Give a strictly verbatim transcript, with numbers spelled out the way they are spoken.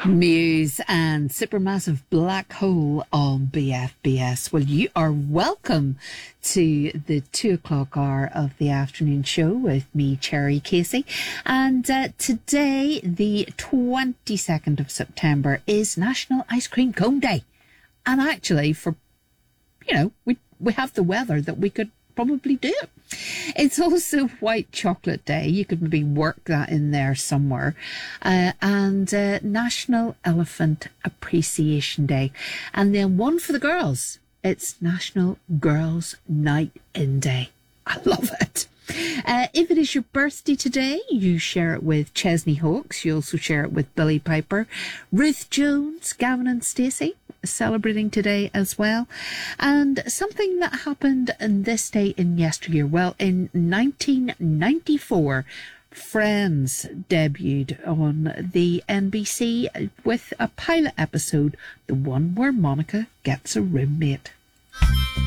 Muse and Supermassive Black Hole on B F B S. Well, you are welcome to the two o'clock hour of the afternoon show with me, Cherry Casey. And uh, today, the twenty-second of September, is National Ice Cream Cone Day. And actually, for, you know, we we have the weather that we could probably do it. It's also White Chocolate Day. You could maybe work that in there somewhere. Uh, and uh, National Elephant Appreciation Day. And then one for the girls. It's National Girls Night In Day. I love it. Uh, if it is your birthday today, you share it with Chesney Hawkes. You also share it with Billy Piper, Ruth Jones, Gavin and Stacey, celebrating today as well. And something that happened in this day in yesteryear. Well, in nineteen ninety-four, Friends debuted on the N B C with a pilot episode, the one where Monica gets a roommate.